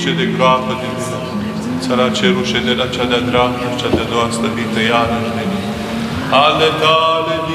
cruce de groapă din țara cerușe de la cea de-a dreaptă, cea de-a doua slăvită, iarăși veni. Ale tale